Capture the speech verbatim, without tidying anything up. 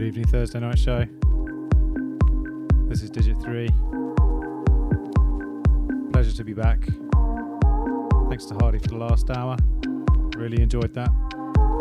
evening, Thursday night show. This is Digit three. Pleasure to be back. Thanks to Hardy for the last hour. Really enjoyed that.